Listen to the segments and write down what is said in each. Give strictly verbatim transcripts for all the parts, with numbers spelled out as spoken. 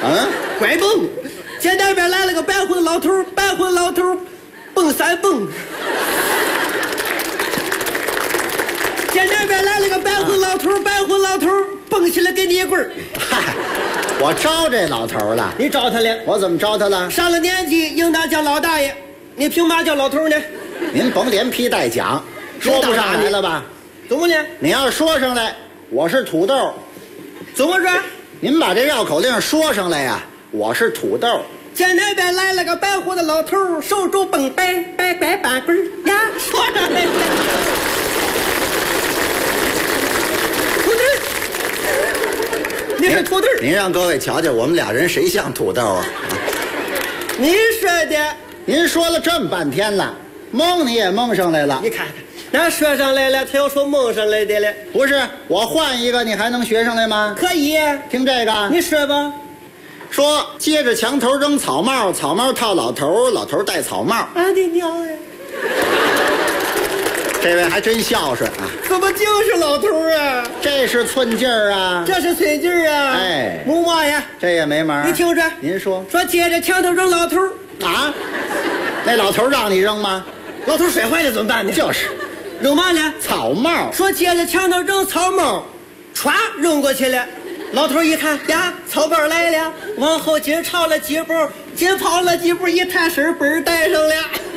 嗯， 拐蹦。前那边来了个白胡子老头，白胡子老头蹦三蹦。前那边来了个白胡子老头，白胡子老头蹦起来给你一棍儿。 嗨，我招这老头了。 你招他了？ 我怎么招他了？ 上了年纪应当叫老大爷，你凭嘛叫老头呢？ 您甭连批带讲，说不上来了吧？ 怎么呢？ 你要说上来，我是土豆。 怎么说？ 您把这绕口令说上来呀，我是土豆。 前那边来了个白胡子老头，手拄蹦白白白板棍儿呀，说上来了。土豆，你是土豆。 您让各位瞧瞧，我们俩人谁像土豆啊？ 你说的。 您说了这么半天了，蒙你也蒙上来了。 你看看，那说上来了，他又说蒙上来的了。 不是，我换一个，你还能学上来吗？ 可以。 听这个， 你说吧。 说接着墙头扔草帽，草帽套老头，老头戴草帽。 俺的娘呀！ 这位还真孝顺啊！ 怎么就是老头啊？ 这是寸劲儿啊！ 这是寸劲儿啊！ 哎， 木马呀， 这也没门。 你听着， 您说说接着墙头扔老头啊？那老头让你扔吗？ 老头摔坏了怎么办呢？ 就是， 扔嘛呢？ 草帽。 说接着墙头扔草帽，歘扔过去了。老头一看呀，草帽来了，往后紧朝了几步，紧跑了几步，一探身本儿带上了，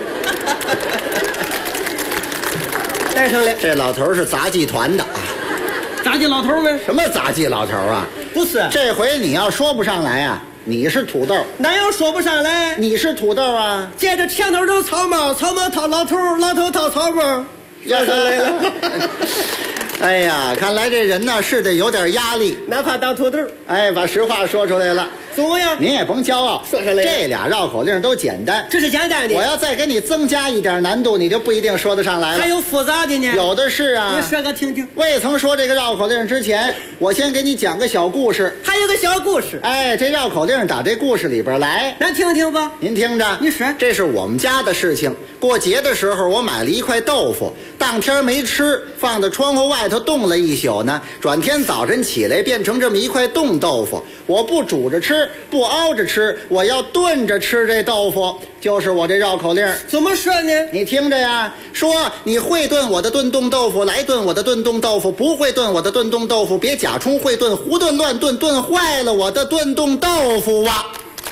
带上了。 这老头是杂技团的啊。 杂技老头吗？ 什么杂技老头啊？ 不是， 这回你要说不上来啊，你是土豆。 哪有说不上来？ 你是土豆啊。 接着墙头扔草帽，草帽套老头，老头套草帽，要上来了。 哎呀，看来这人呢是得有点压力， 哪怕当土豆。 哎，把实话说出来了。 怎么样？ 您也甭骄傲， 说上来这俩绕口令都简单， 这是简单的。 我要再给你增加一点难度，你就不一定说得上来了。 还有复杂的呢？ 有的是啊。 你说个听听。 未曾说这个绕口令之前，我先给你讲个小故事。 还有个小故事。 哎，这绕口令打这故事里边来， 咱听听吧。 您听着， 你说， 这是我们家的事情。过节的时候，我买了一块豆腐，当天没吃，放在窗户外头冻了一宿呢。转天早晨起来，变成这么一块冻豆腐。我不煮着吃，不熬着吃，我要炖着吃这豆腐，就是我这绕口令。 怎么说呢？ 你听着呀，说你会炖我的炖冻豆腐，来炖我的炖冻豆腐；不会炖我的炖冻豆腐，别假充会炖，胡炖乱炖，炖坏了我的炖冻豆腐啊！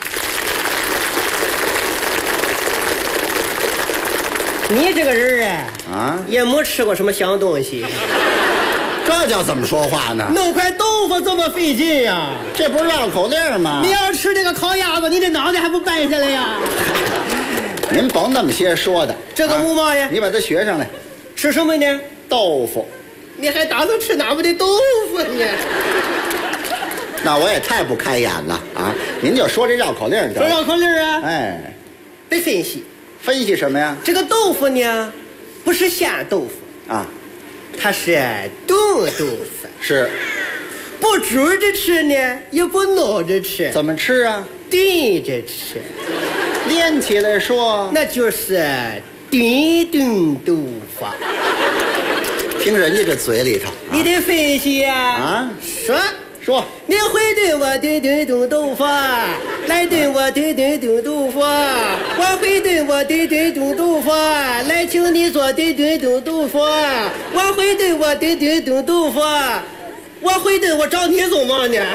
你这个人啊， 啊， 也没吃过什么香东西， 这叫怎么说话呢？ 弄块豆腐这么费劲呀？ 这不是绕口令吗？ 你要吃这个烤鸭子，你这脑袋还不掰下来呀？ 您甭那么些说的。 这个木马呀， 啊，你把它学上来。 吃什么呢？ 豆腐。 你还打算吃哪么的豆腐呢？ 那我也太不开眼了啊！您就说这绕口令得。 说绕口令啊？ 哎， 得分析。 分析什么呀？ 这个豆腐呢，不是鲜豆腐啊， 它是冻豆腐。 是。 不煮着吃呢，也不弄着吃。 怎么吃啊？ 炖着吃。 连起来说， 那就是炖炖豆腐。 听人家这嘴里头，啊， 你得分析呀。 啊， 说说， 你会炖我炖炖炖豆腐，来炖我炖炖炖豆腐。我会炖我炖炖炖豆腐，来请你做炖炖炖豆腐。我会炖我炖炖炖豆腐，我会炖，我找你做嘛呢？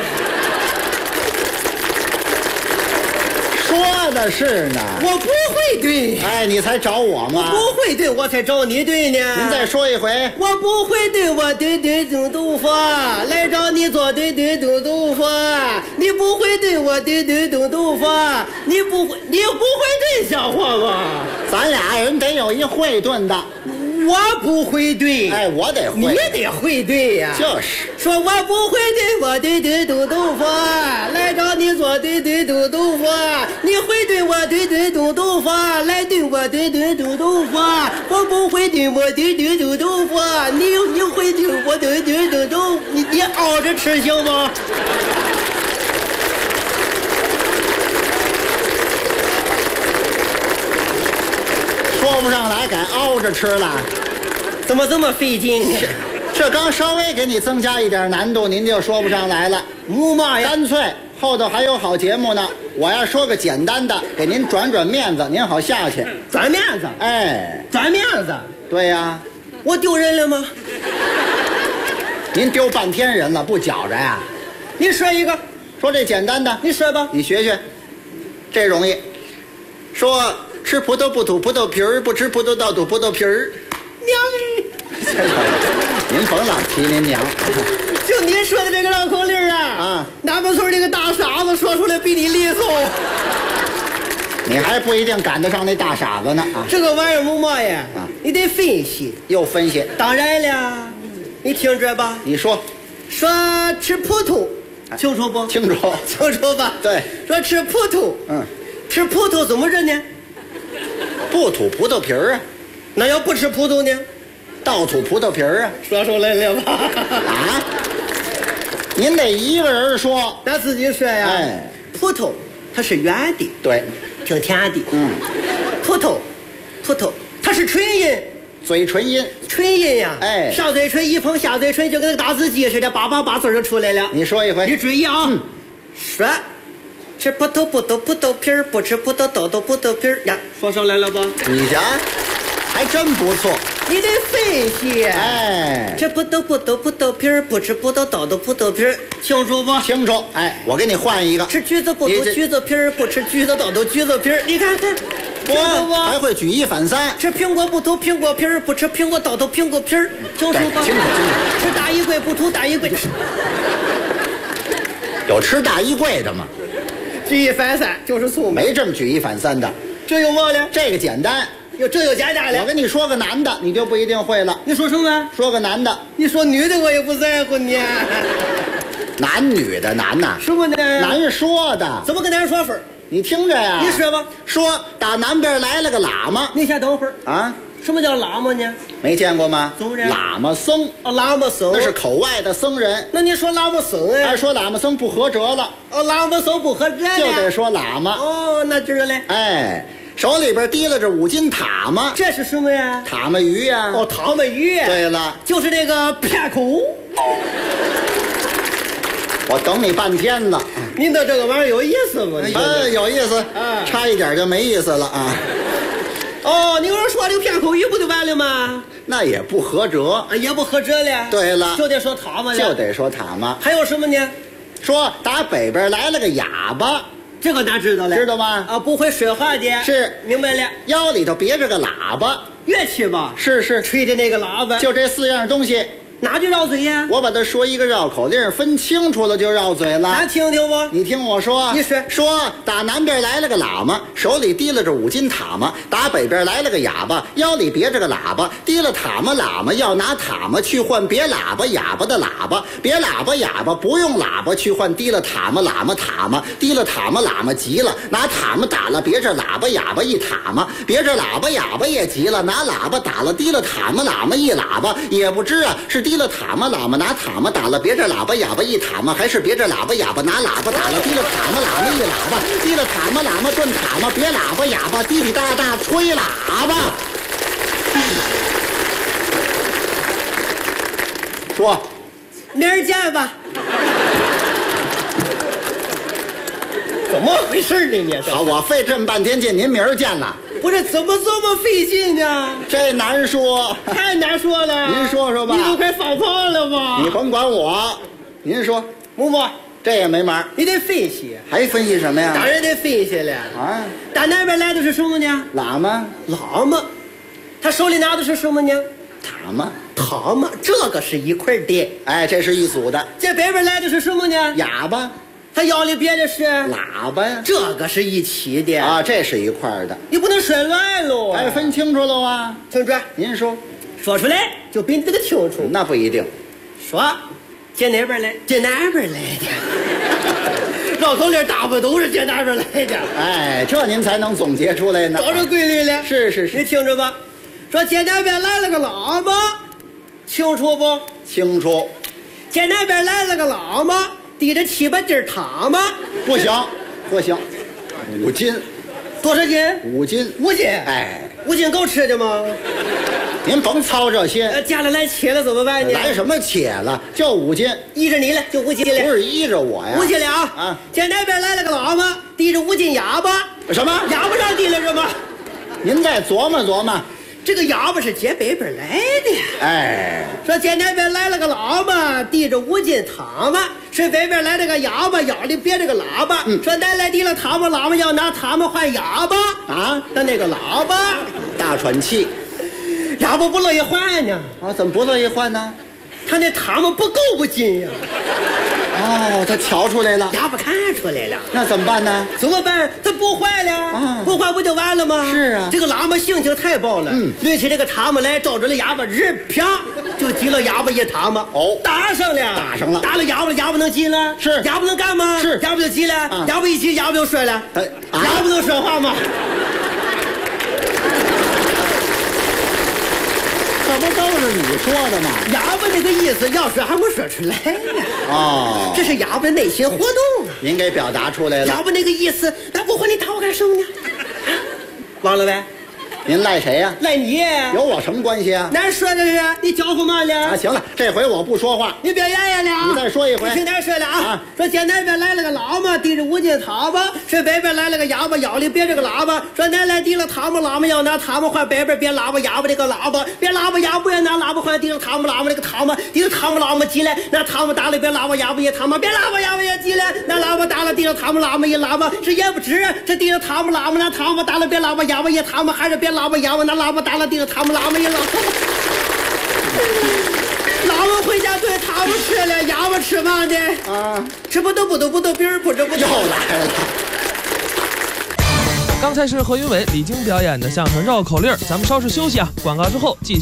说的是呢。 我不会炖。 哎，你才找我吗？ 我不会炖，我才找你炖呢。 您再说一回。 我不会炖，我炖炖炖豆腐，来找你做炖炖炖豆腐。你不会炖，我炖炖炖豆腐，你不会，你不会炖，像话吗？ 咱俩人得有一会炖的。 我不会炖。 哎，我得会。 你得会炖呀。 就是。 说我不会炖，我炖炖炖豆腐，来找你做炖炖炖豆腐。你会炖，我炖炖炖豆腐，来炖我炖炖炖豆腐。我不会炖，我炖炖炖豆腐。你你会炖，我炖炖炖豆腐。你你熬着吃行吗？ 说不上来，改熬着吃了。 怎么这么费劲呢？ 这刚稍微给你增加一点难度，您就说不上来了。 木马呀， 干脆后头还有好节目呢。我要说个简单的，给您转转面子，您好下去。 转面子， 哎， 转面子， 对呀， 我丢人了吗？ 您丢半天人了，不觉着呀？ 你说一个， 说这简单的， 你说吧。 你学学，这容易。说吃葡萄不吐葡萄皮儿，不吃葡萄倒吐葡萄皮儿。 娘， 您甭老提您娘。 就你说的这个绕口令啊， 啊， 南门村这个大傻子说出来比你利索。 你还不一定赶得上那大傻子呢啊！ 这个玩意儿木嘛呀？ 啊， 你得分析。 又分析。 当然了，你听着吧。 你说。 说吃葡萄，清楚不？ 清楚。 清楚吧？ 对。 说吃葡萄， 嗯， 吃葡萄怎么着呢？ 不吐葡萄皮儿啊。 那要不吃葡萄呢？ 倒吐葡萄皮儿啊。 说出来了吧？ 啊？您得一个人说。 咱自己说呀。 哎， 葡萄它是圆的， 对， 挺甜的。 嗯， 葡萄，葡萄它是唇音， 嘴唇音。 唇音呀。 哎， 上嘴唇一碰下嘴唇，就跟个打字机似的，叭叭叭字就出来了。 你说一回。 你注意啊。 嗯。 说，吃葡萄不吐葡萄皮儿，不吃葡萄倒吐葡萄皮儿呀。说上来了吧？ 你瞧，还真不错。 你得分析。 哎， 吃葡萄不吐葡萄皮儿，不吃葡萄倒吐葡萄皮儿，清楚不？ 清楚。哎，我给你换一个。 吃橘子不吐橘子皮儿，不吃橘子倒吐橘子皮儿。你看看， 我还会举一反三。 吃苹果不吐苹果皮儿，不吃苹果倒吐苹果皮儿，清楚吧？ 清楚清楚。 吃大衣柜不吐大衣柜。 有吃大衣柜的吗？ 举一反三就是聪明。 没这么举一反三的。 这有嘛了？ 这个简单。 哟，这有简单了。 我跟你说个男的，你就不一定会了。 你说什么？ 说个男的。 你说女的我也不在乎你。 男女的男呐。 什么呢？ 男说的。 怎么跟咱说法？ 你听着呀。 你说吧。 说打南边来了个喇嘛。 你先等会儿啊。 什么叫喇嘛呢？ 没见过吗？ 怎么着？ 喇嘛僧。 哦，喇嘛僧那是口外的僧人。 那你说喇嘛僧哎？ 哎，说喇嘛僧不合辙了。 哦，喇嘛僧不合辙了， 就得说喇嘛。 哦，那知道嘞。 哎，手里边提拉着五斤塔嘛。 这是什么呀？ 塔嘛鱼呀。 哦，塔嘛鱼。 对了， 就是那个片口。 我等你半天了。 您的这个玩意儿有意思吗？ 呃，有意思， 啊， 差一点就没意思了啊。 哦，你要是说这个片口鱼不就完了吗？ 那也不合辙， 啊，也不合辙了。 对了， 就得说塔嘛了， 就得说塔嘛。 还有什么呢？ 说打北边来了个哑巴， 这个咱知道了， 知道吗？ 啊，不会说话的， 是， 明白了。 腰里头别着个喇叭， 乐器吧？ 是是， 吹的那个喇叭。 就这四样东西。 哪句绕嘴呀？ 我把它说一个绕口令，分清楚了就绕嘴了。 咱听听吧。 你听我说。 你说。 说打南边来了个喇嘛，手里提拉着五斤塔嘛；打北边来了个哑巴，腰里别着个喇叭，提了塔嘛喇嘛要拿塔嘛去换别喇叭哑巴的喇叭，别喇叭哑巴不用喇叭去换提了塔嘛喇嘛塔嘛，提了塔嘛喇嘛急了，拿塔嘛打了别着喇叭哑巴一塔嘛，别着喇叭哑巴也急了，拿喇叭打了提了塔嘛喇嘛一喇叭，也不知啊是提了塔嘛喇嘛拿塔嘛打了别着喇叭哑巴一塔嘛，还是别着喇叭哑巴拿喇叭打了提了塔嘛喇嘛一喇叭，提了塔嘛喇嘛顿塔嘛，别喇叭哑巴滴滴答答吹喇叭。说， 明儿见吧。怎么回事呢你？ 好，我费这么半天劲，您明儿见了。 不是怎么这么费劲呢？ 这难说， 太难说了。 您说说吧。 你都快放炮了吧？ 你甭管我，您说。 木木， 这也没门。 你得分析。 还分析什么呀？ 当然得分析了。 啊， 打南边来的是什么呢？ 喇嘛。 喇嘛，他手里拿的是什么呢？ 塔嘛。 塔嘛，这个是一块的。 哎，这是一组的。 这北边来的是什么呢？ 哑巴。 他腰里别的是喇叭呀， 这个是一起的啊，这是一块的， 你不能说乱喽。 哎，分清楚了啊， 听着， 您说， 说出来就比你这个清楚。 那不一定， 说，接哪边来？接哪边来的？绕口令大部都是接哪边来的？ 哎，这您才能总结出来呢。 找着规律了。 是是是， 你听着吧，说接哪边来了个喇嘛，清楚不？ 清楚。 接哪边来了个喇嘛？提着七八斤塔嘛， 不行，不行，五斤， 多少斤？ 五斤， 五斤， 哎， 五斤够吃的吗？ 您甭操这些。 呃，家里来切了怎么办呢？ 来什么且了？就五斤。 依着你了，就五斤了。 不是依着我呀。 五斤了啊！ 啊， 这那边来了个老妈，提着五斤哑巴。 什么？ 哑巴上提了什么？ 您再琢磨琢磨。 这个哑巴是接北边来的。 哎， 说这那边来了个老妈，提着五斤汤嘛，是北边来了个哑巴，腰里别着个喇叭。嗯，说奶奶提了汤嘛，喇嘛要拿汤嘛换哑巴啊， 他那个喇叭大喘气， 哑巴不乐意换呢。 啊，怎么不乐意换呢？ 他那汤嘛不够不进呀。 哦，他瞧出来了， 哑巴看出来了， 那怎么办呢？ 怎么办？他不坏了，啊、不坏不就完了吗？ 是啊， 这个喇嘛性情太暴了，嗯，抡起这个汤嘛来，照着了哑巴，日啪就击了哑巴一汤嘛， 哦， 打上了， 打上了， 打了哑巴，哑巴能进了？ 是， 哑巴能干吗？ 是， 哑巴就进了， 啊、 哑巴一进，哑巴就摔了， 哎啊、 哑巴能说话吗？ 这不都是你说的吗？ 哑巴那个意思，要说还没说出来呢。 哦， 这是哑巴内心活动啊。 您给表达出来了。 哑巴那个意思，那不换你打我干什么呢？忘了呗？ 您赖谁呀、啊？ 赖你。 有我什么关系啊？ 咱说的是你叫呼嘛了？ 啊，行了，这回我不说话。 你别演演了啊！ 你再说一回。 听咱说了啊！ 啊说见那边来了个老妈，提着五斤汤嘛；是北边来了个哑巴，腰里别着个喇叭。说奶奶提了汤嘛，喇嘛要拿汤嘛换北边别喇叭哑巴这个喇叭，别喇叭哑巴要拿喇叭换提了汤嘛，喇嘛这个汤嘛，提了汤嘛喇嘛进来，拿汤嘛打了别喇叭哑巴也汤嘛，别喇叭哑巴也进来，拿喇叭打了提了汤嘛喇嘛一喇叭是也不止，这提了汤嘛喇嘛拿汤嘛打了别喇叭哑巴也汤嘛，还是别喇叭哑巴拿喇叭打了提了汤嘛喇嘛一喇叭。喇嘛回家对他们吃了，哑巴吃嘛的啊？吃不都不都不都，别人不知不又来了。 刚才是何云伟、李菁表演的相声绕口令，咱们稍事休息啊，广告之后继续。